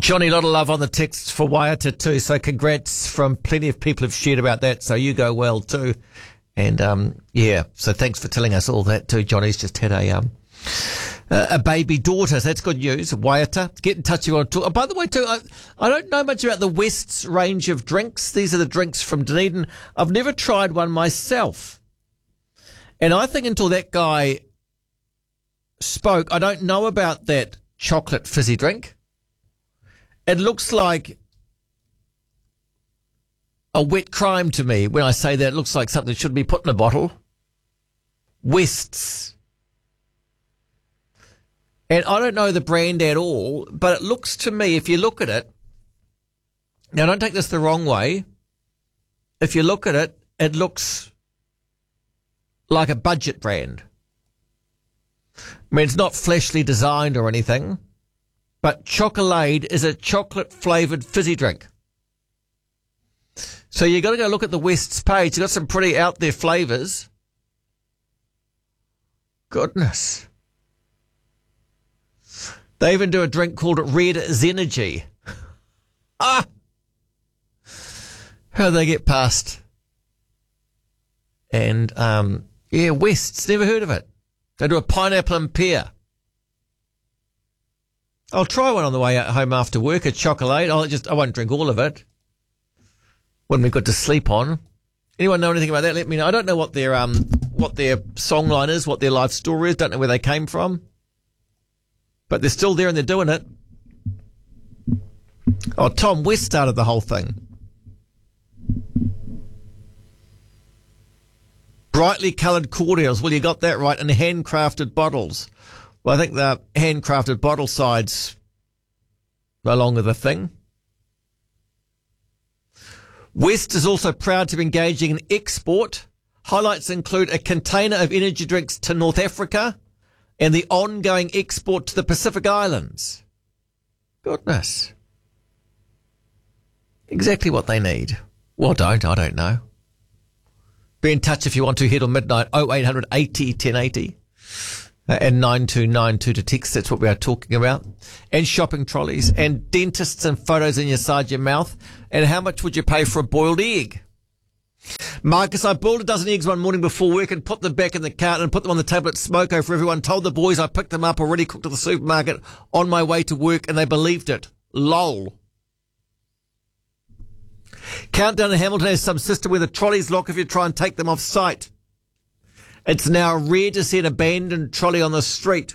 Johnny, a lot of love on the texts for Waiata too. So congrats from plenty of people have shared about that. So you go well too. And, so thanks for telling us all that too. Johnny's just had a baby daughter. So that's good news. Waiata, get in touch if you want to talk. Oh, by the way too, I don't know much about the West's range of drinks. These are the drinks from Dunedin. I've never tried one myself. And I think until that guy spoke, I don't know about that chocolate fizzy drink. It looks like a wet crime to me when I say that. It looks like something that should be put in a bottle. West's. And I don't know the brand at all, but it looks to me, if you look at it, now don't take this the wrong way. If you look at it, it looks like a budget brand. I mean, it's not fleshly designed or anything. But Chocolade is a chocolate-flavoured fizzy drink. So you got to go look at the West's page. It's got some pretty out-there flavours. Goodness. They even do a drink called Red Zenergy. How do they get past? And, West's, never heard of it. They do a pineapple and pear. I'll try one on the way out home after work, a chocolate. I won't drink all of it. Wouldn't be good to sleep on. Anyone know anything about that? Let me know. I don't know what their songline is, what their life story is. Don't know where they came from. But they're still there and they're doing it. Oh, Tom West started the whole thing. Brightly coloured cordials. Well, you got that right. And handcrafted bottles. Well, I think the handcrafted bottle side's no longer the thing. West is also proud to be engaging in export. Highlights include a container of energy drinks to North Africa and the ongoing export to the Pacific Islands. Goodness. Exactly what they need. Well, I don't know. Be in touch if you want to. Head on midnight, 0800 80 1080. And 9292 to text. That's what we are talking about. And shopping trolleys and dentists and photos inside your mouth. And how much would you pay for a boiled egg? Marcus, I boiled a dozen eggs one morning before work and put them back in the carton and put them on the table at Smoko for everyone. Told the boys I picked them up already cooked at the supermarket on my way to work and they believed it. Lol. Countdown in Hamilton has some system where the trolleys lock if you try and take them off site. It's now rare to see an abandoned trolley on the street.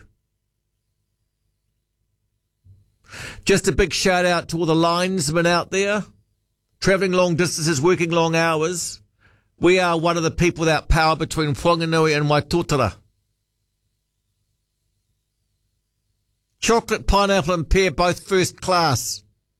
Just a big shout out to all the linesmen out there, travelling long distances, working long hours. We are one of the people without power between Whanganui and Waitotara. Chocolate, pineapple and pear, both first class.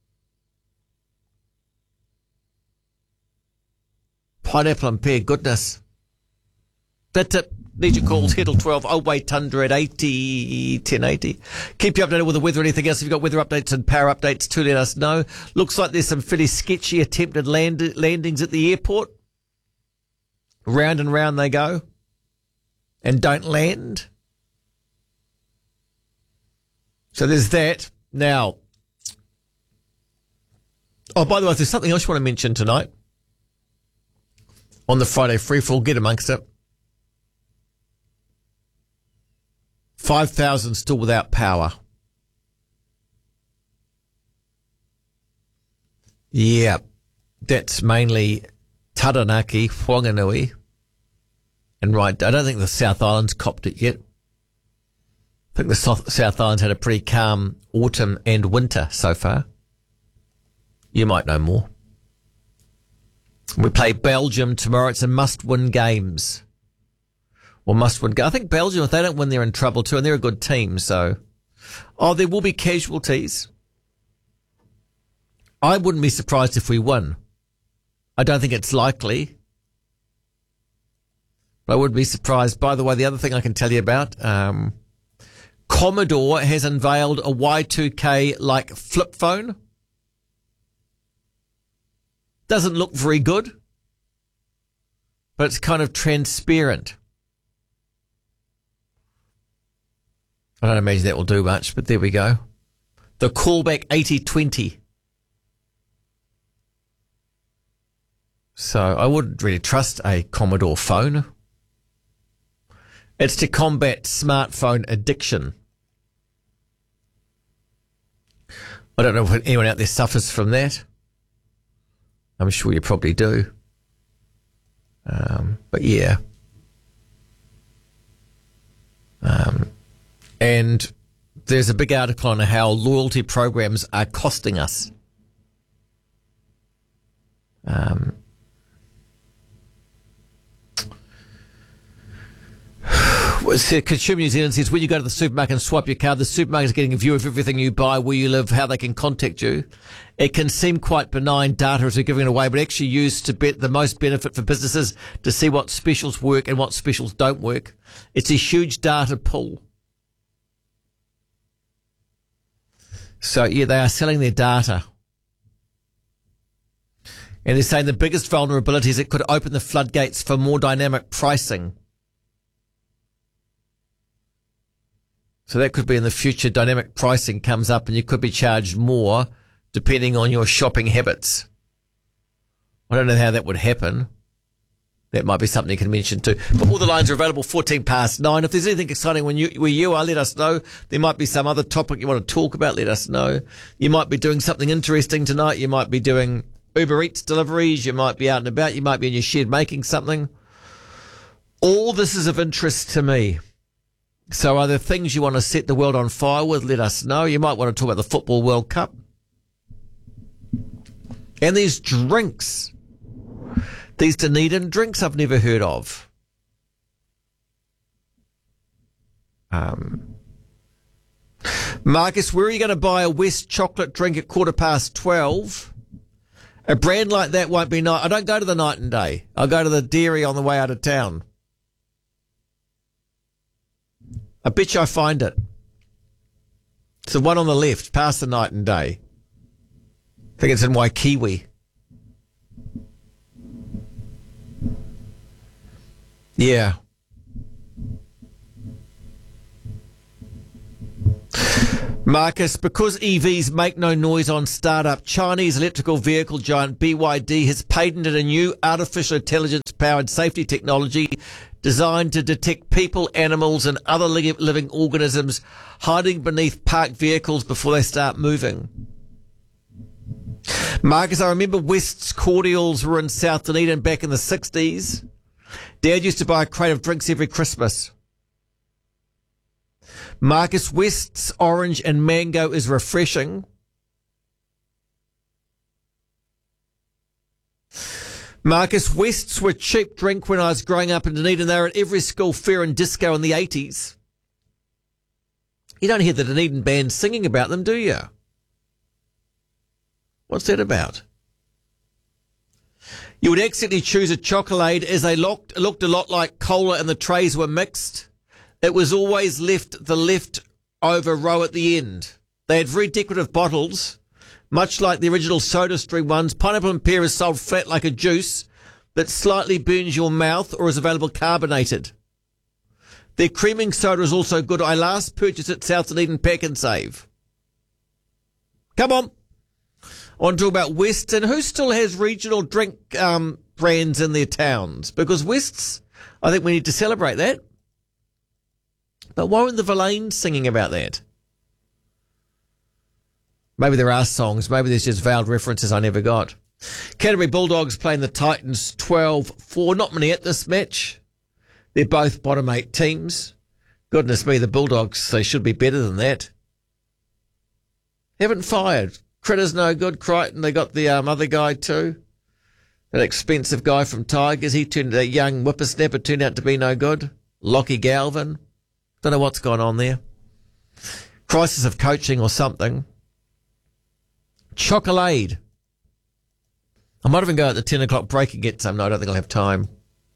Pineapple and pear, goodness. That's it. Need your calls. Heddle 12 0800 80 1080. Keep you updated with the weather or anything else. If you've got weather updates and power updates too, let us know. Looks like there's some fairly sketchy attempted landings at the airport. Round and round they go. And don't land. So there's that. Now, by the way, if there's something else you want to mention tonight on the Friday free for all, get amongst it. 5,000 still without power. Yeah, that's mainly Taranaki, Whanganui, and right. I don't think the South Island's copped it yet. I think the South Island's had a pretty calm autumn and winter so far. You might know more. We play Belgium tomorrow. It's a must-win games. Or must-win. I think Belgium, if they don't win, they're in trouble too, and they're a good team. So, there will be casualties. I wouldn't be surprised if we win. I don't think it's likely. But I wouldn't be surprised. By the way, the other thing I can tell you about, Commodore has unveiled a Y2K-like flip phone. Doesn't look very good, but it's kind of transparent. I don't imagine that will do much, but there we go. The callback 80/20. So I wouldn't really trust a Commodore phone. It's to combat smartphone addiction. I don't know if anyone out there suffers from that. I'm sure you probably do. But yeah. And there's a big article on how loyalty programs are costing us. Consumer New Zealand says, when you go to the supermarket and swipe your card, the supermarket is getting a view of everything you buy, where you live, how they can contact you. It can seem quite benign data as we're giving it away, but actually used to bet the most benefit for businesses to see what specials work and what specials don't work. It's a huge data pool. So, yeah, they are selling their data. And they're saying the biggest vulnerability is it could open the floodgates for more dynamic pricing. So that could be in the future, dynamic pricing comes up and you could be charged more depending on your shopping habits. I don't know how that would happen. That might be something you can mention too. But all the lines are available 9:14. If there's anything exciting where you are, let us know. There might be some other topic you want to talk about, let us know. You might be doing something interesting tonight. You might be doing Uber Eats deliveries. You might be out and about. You might be in your shed making something. All this is of interest to me. So are there things you want to set the world on fire with? Let us know. You might want to talk about the Football World Cup. And there's drinks. These Dunedin drinks I've never heard of. Marcus, where are you going to buy a West chocolate drink at 12:15? A brand like that won't be nice. I don't go to the Night and Day. I'll go to the dairy on the way out of town. I bet you I find it. It's the one on the left, past the Night and Day. I think it's in Waikiwi. Yeah. Marcus, because EVs make no noise on startup, Chinese electrical vehicle giant BYD has patented a new artificial intelligence-powered safety technology designed to detect people, animals, and other living organisms hiding beneath parked vehicles before they start moving. Marcus, I remember West's cordials were in South Dunedin back in the 60s. Dad used to buy a crate of drinks every Christmas. Marcus, West's orange and mango is refreshing. Marcus, West's were cheap drink when I was growing up in Dunedin. They were at every school fair and disco in the 80s. You don't hear the Dunedin band singing about them, do you? What's that about? You would accidentally choose a chocolate as they looked a lot like cola and the trays were mixed. It was always the leftover row at the end. They had very decorative bottles, much like the original SodaStream ones. Pineapple and pear is sold flat like a juice that slightly burns your mouth or is available carbonated. Their creaming soda is also good. I last purchased at South Dunedin Pack and Save. Come on. I want to talk about West and who still has regional drink brands in their towns. Because West's, I think we need to celebrate that. But why weren't the Verlaine singing about that? Maybe there are songs. Maybe there's just veiled references I never got. Canterbury Bulldogs playing the Titans 12-4. Not many at this match. They're both bottom 8 teams. Goodness me, the Bulldogs, they should be better than that. Haven't fired. Critter's no good. Crichton, they got the other guy too. That expensive guy from Tigers. That young whippersnapper turned out to be no good. Lockie Galvin. Don't know what's gone on there. Crisis of coaching or something. Chocolade. I might even go at the 10 o'clock break and get some. No, I don't think I'll have time.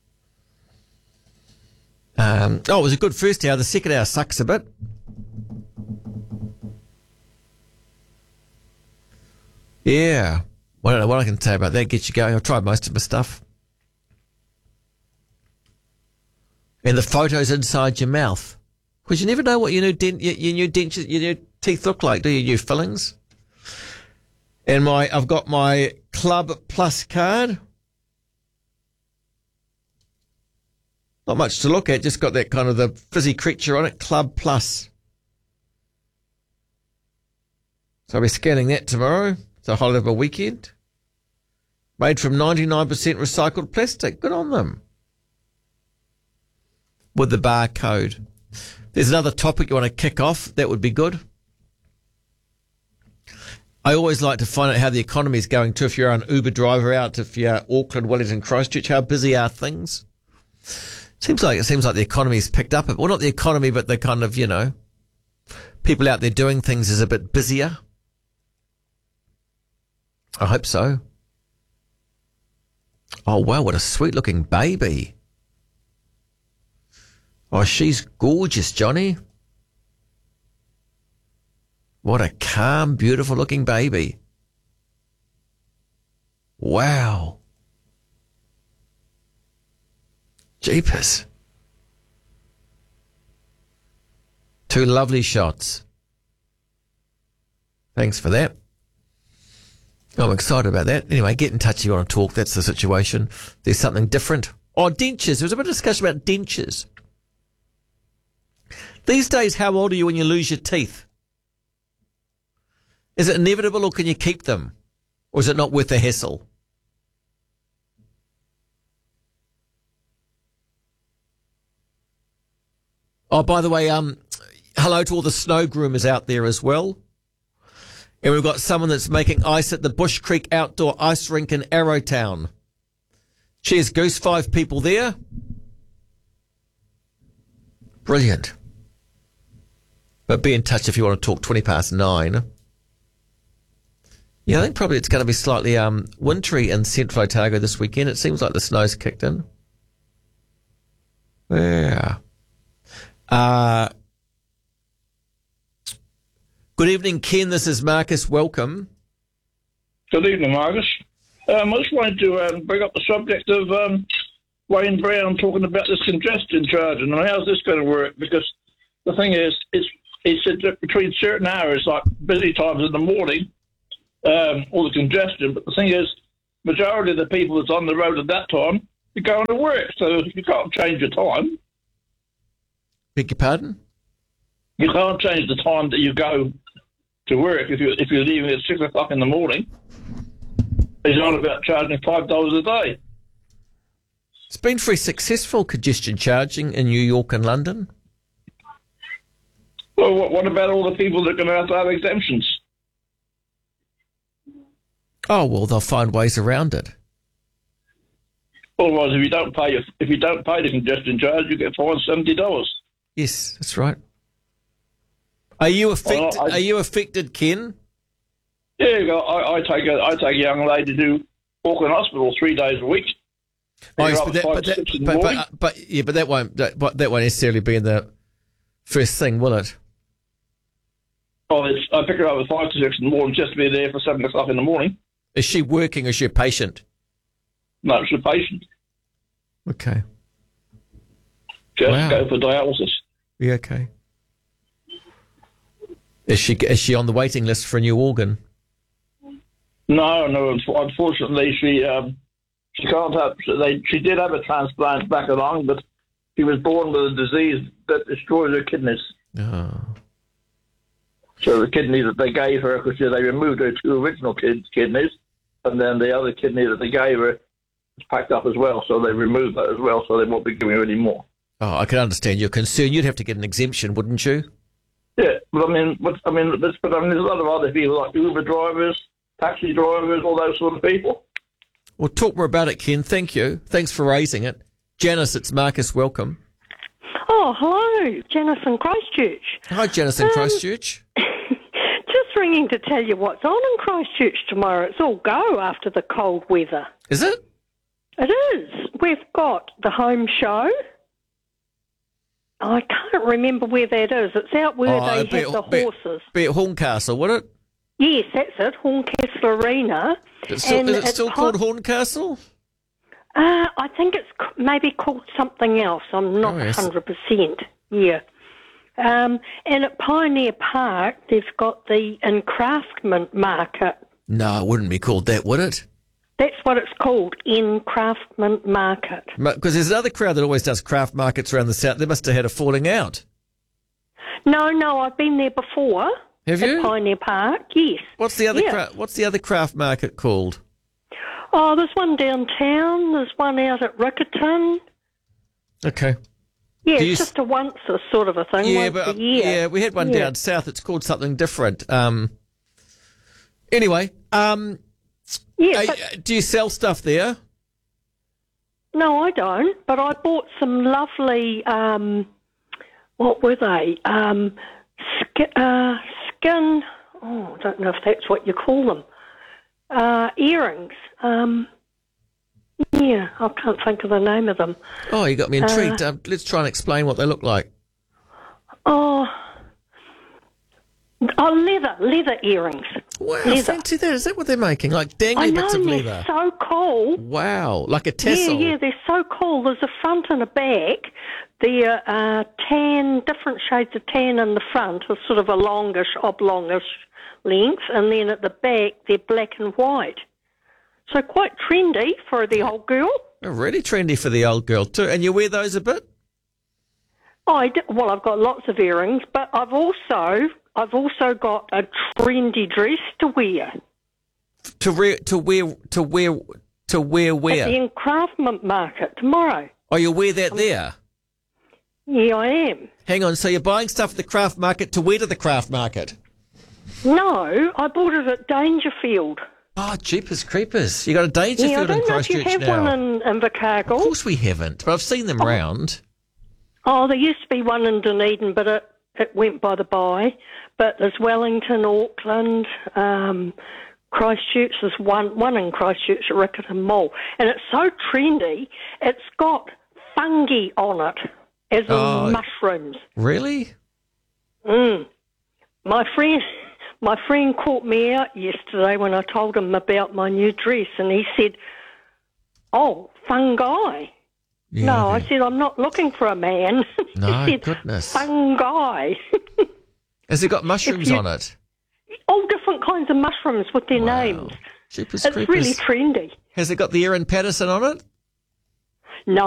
It was a good first hour. The second hour sucks a bit. Yeah. I don't know what I can say about that. Get you going. I've tried most of my stuff. And the photos inside your mouth. Because you never know what your new teeth look like? Do you new fillings? And I've got my Club Plus card. Not much to look at, just got that kind of the fizzy creature on it, Club Plus. So I'll be scanning that tomorrow. It's a holiday of a weekend. Made from 99% recycled plastic. Good on them. With the barcode. There's another topic you want to kick off. That would be good. I always like to find out how the economy is going too. If you're an Uber driver out, if you're Auckland, Wellington, Christchurch, how busy are things? It seems like the economy's picked up. Well, not the economy, but the kind of, people out there doing things is a bit busier. I hope so. Oh, wow, what a sweet-looking baby. Oh, she's gorgeous, Johnny. What a calm, beautiful-looking baby. Wow. Jeepers. 2 lovely shots. Thanks for that. I'm excited about that. Anyway, get in touch if you want to talk. That's the situation. There's something different. Oh, dentures. There was a bit of discussion about dentures. These days, how old are you when you lose your teeth? Is it inevitable or can you keep them? Or is it not worth the hassle? Oh, by the way, hello to all the snow groomers out there as well. And we've got someone that's making ice at the Bush Creek Outdoor Ice Rink in Arrowtown. Cheers, Goose. 5 people there. Brilliant. But be in touch if you want to talk 9:20. Yeah, I think probably it's going to be slightly wintry in Central Otago this weekend. It seems like the snow's kicked in. Yeah. Good evening, Ken. This is Marcus. Welcome. Good evening, Marcus. I just wanted to bring up the subject of Wayne Brown talking about this congestion charge and how's this going to work? Because the thing is, he said that between certain hours, like busy times in the morning, all the congestion. But the thing is, majority of the people that's on the road at that time are going to work, so you can't change your time. Beg your pardon? You can't change the time that you go to work if you're leaving at 6 o'clock in the morning. He's on about charging $5 a day. It's been very successful, congestion charging in New York and London. Well, what about all the people that are going to have exemptions? Oh, well, they'll find ways around it. Otherwise, if you don't pay the congestion charge, you get fined $70. Yes, that's right. Are you affected? Are you affected, Ken? Yeah, I take a young lady to Auckland Hospital 3 days a week. Oh, yes, but that won't necessarily be in the first thing, will it? Oh, I pick her up at 5 to 6 in the morning just to be there for 7 o'clock in the morning. Is she working or is she a patient? No, she's a patient. Okay. Just go for dialysis. Yeah, okay. Is she on the waiting list for a new organ? No. Unfortunately, she can't have. She did have a transplant back along, but she was born with a disease that destroys her kidneys. Oh. So the kidney that they gave her, because they removed her 2 original kidneys, and then the other kidney that they gave her was packed up as well. So they removed that as well. So they won't be giving her any more. Oh, I can understand your concern. You'd have to get an exemption, wouldn't you? Yeah, but there's a lot of other people like Uber drivers, taxi drivers, all those sort of people. Well, talk more about it, Ken. Thank you. Thanks for raising it. Janice, it's Marcus. Welcome. Oh, hello, Janice in Christchurch. Hi, Janice in Christchurch. Just ringing to tell you what's on in Christchurch tomorrow. It's all go after the cold weather. Is it? It is. We've got the home show. I can't remember where that is. It's out where they have the horses. Be at Horncastle, would it? Yes, that's it, Horncastle Arena. Is it still called Horncastle? I think it's maybe called something else. I'm not 100%. Yeah. And at Pioneer Park, they've got the Encraftment Market. No, it wouldn't be called that, would it? That's what it's called, Encraftment Market. Because there's another crowd that always does craft markets around the south. They must have had a falling out. No, I've been there before. Have you? At Pioneer Park, yes. What's the other craft market called? Oh, there's one downtown. There's one out at Riccarton. Okay. Yeah, it's just a once sort of a thing, once a year. Yeah, we had one down south. It's called something different. Anyway, do you sell stuff there? No, I don't. But I bought some lovely, what were they? Skin, I don't know if that's what you call them. Earrings. Yeah, I can't think of the name of them. Oh, you got me intrigued. Let's try and explain what they look like. Leather earrings. Wow, leather. Fancy that. Is that what they're making? Like dangly bits of leather? They're so cool. Wow, like a tassel. Yeah, they're so cool. There's a front and a back. They're tan, different shades of tan in the front, a sort of a longish, oblongish length, and then at the back they're black and white. So quite trendy for the old girl. Really trendy for the old girl too. And you wear those a bit? Well, I've got lots of earrings, but I've also got a trendy dress to wear. To wear where? At the Encraftment Market tomorrow. Oh, you'll wear that there? Yeah, I am. Hang on, so you're buying stuff at the craft market to wear to the craft market? No, I bought it at Dangerfield. Oh, jeepers creepers. You got a Dangerfield in Christchurch now. I don't know if you have one in Invercargill. Of course we haven't, but I've seen them round. Oh, there used to be one in Dunedin, but it went by the by. But there's Wellington, Auckland, Christchurch. There's one in Christchurch at Riccarton Mall. And it's so trendy, it's got fungi on it, as in mushrooms. Really? My friend caught me out yesterday when I told him about my new dress, and he said, "Oh, fungi." Yeah, no, I said, "I'm not looking for a man." No, he said, goodness. Fungi. Has it got mushrooms on it? All different kinds of mushrooms with their names. Jeepers It's creepers. really trendy. Has it got the Erin Patterson on it?